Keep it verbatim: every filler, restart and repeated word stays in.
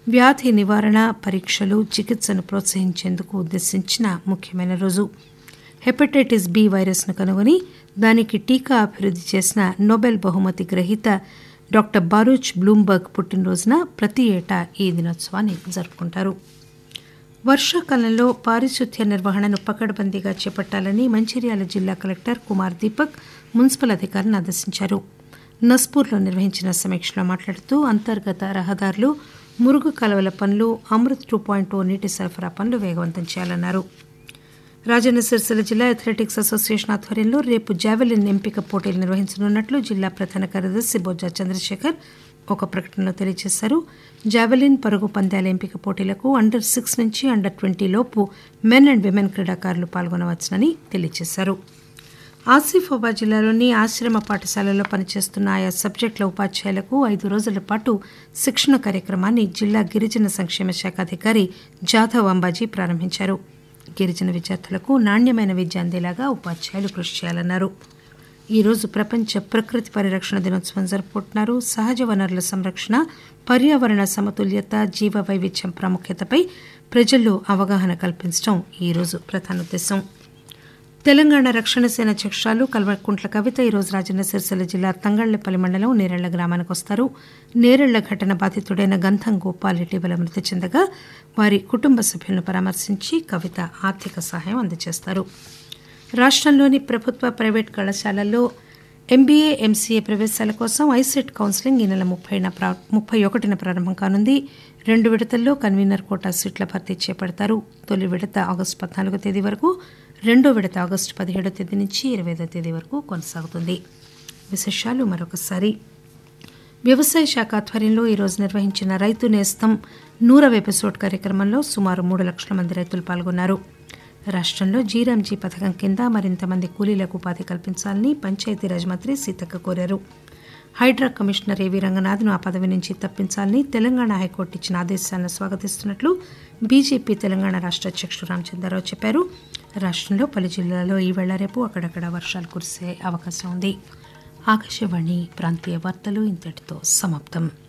వ్యాధి నివారణ పరీక్షలు చికిత్సను ప్రోత్సహించేందుకు ఉద్దేశించిన ముఖ్యమైన రోజు. హెపటైటిస్ బి వైరస్ను కనుగొని దానికి టీకా అభివృద్ధి చేసిన నోబెల్ బహుమతి గ్రహీత డాక్టర్ బారూచ్ బ్లూంబర్గ్ పుట్టినరోజున ప్రతి ఏటా ఈ దినోత్సవాన్ని జరుపుకుంటారు. వర్షాకాలంలో పారిశుధ్య నిర్వహణను పకడ్బందీగా చేపట్టాలని మంచిర్యాల జిల్లా కలెక్టర్ కుమార్ దీపక్ మున్సిపల్ అధికారులను ఆదేశించారు. నస్పూర్లో నిర్వహించిన సమీక్షలో మాట్లాడుతూ అంతర్గత రహదారులు, మురుగు కాలువల పనులు, అమృత్ టూ పాయింట్ ఓ నీటి సరఫరా పనులు వేగవంతం చేయాలన్నారు. రాజన్న సిరిసిల్ల జిల్లా అథ్లెటిక్స్ అసోసియేషన్ ఆధ్వర్యంలో రేపు జావెలిన్ ఎంపిక పోటీలు నిర్వహించనున్నట్లు జిల్లా ప్రధాన కార్యదర్శి బొజ్జా చంద్రశేఖర్ ఒక ప్రకటనలో తెలియజేశారు. జావెలిన్, పరుగు పంద్యాల ఎంపిక పోటీలకు అండర్ సిక్స్ నుంచి అండర్ ట్వంటీ లోపు మెన్ అండ్ విమెన్ క్రీడాకారులు పాల్గొనవచ్చునని తెలియజేశారు. ఆసిఫాబాద్ జిల్లాలోని ఆశ్రమ పాఠశాలలో పనిచేస్తున్న ఆయా సబ్జెక్టుల ఉపాధ్యాయులకు ఐదు రోజుల పాటు శిక్షణ కార్యక్రమాన్ని జిల్లా గిరిజన సంక్షేమ శాఖ అధికారి జాధవ్ అంబాజీ ప్రారంభించారు. గిరిజన విద్యార్థులకు నాణ్యమైన విద్య అందేలాగా ఉపాధ్యాయులు కృషి చేయాలన్నారు. ఈరోజు ప్రపంచ ప్రకృతి పరిరక్షణ దినోత్సవం జరుపుకుంటున్నారు. సహజ వనరుల సంరక్షణ, పర్యావరణ సమతుల్యత, జీవ వైవిధ్యం ప్రాముఖ్యతపై ప్రజల్లో అవగాహన కల్పించడం ఈరోజు ప్రధాన ఉద్దేశం. తెలంగాణ రక్షణ సేన అధ్యక్షురాలు కల్వకుంట్ల కవిత ఈరోజు రాజన్న సిరిసిల్ల జిల్లా తంగళ్లపల్లి మండలం నేరెళ్ల గ్రామానికి వస్తారు. నేరెళ్ల ఘటన బాధితుడైన గంధం గోపాల్ ఇటీవల మృతి చెందగా వారి కుటుంబ సభ్యులను పరామర్శించి కవిత ఆర్థిక సహాయం అందజేస్తారు. రాష్టంలోని ప్రభుత్వ ప్రైవేట్ కళాశాలల్లో ఎంబీఏ, ఎంసీఏ ప్రవేశాల కోసం ఐసెట్ కౌన్సిలింగ్ ఈ నెల ముప్పైన ముప్పై ఒకటిన ప్రారంభం కానుంది. రెండు విడతల్లో కన్వీనర్ కోటా సీట్ల భర్తీ చేపడతారు. తొలి విడత ఆగస్టు పద్నాలుగో తేదీ వరకు, రెండో విడత ఆగస్టు పదిహేడో తేదీ నుంచి ఇరవై ఐదో తేదీ వరకు కొనసాగుతుంది. విశేషాలు మరొకసారి. వ్యవసాయ శాఖ ఆధ్వర్యంలో ఈరోజు నిర్వహించిన రైతు నేస్తం నూరవ ఎపిసోడ్ కార్యక్రమంలో సుమారు మూడు లక్షల మంది రైతులు పాల్గొన్నారు. రాష్టంలో జీరాంజీ పథకం కింద మరింత మంది కూలీలకు ఉపాధి కల్పించాలని పంచాయతీరాజ్ మంత్రి సీతక్క కోరారు. హైడ్రా కమిషనర్ ఏవీ రంగనాథ్ను ఆ పదవి నుంచి తప్పించాలని తెలంగాణ హైకోర్టు ఇచ్చిన ఆదేశాలను స్వాగతిస్తున్నట్లు బీజేపీ తెలంగాణ రాష్ట్ర అధ్యక్షుడు రామచంద్రరావు చెప్పారు. రాష్టంలో పలు జిల్లాల్లో ఈవేళ రేపు అక్కడక్కడ వర్షాలు కురిసే అవకాశం ఉంది. ఆకాశవాణి ప్రాంతీయ వార్తలు ఇంతటితో సమాప్తం.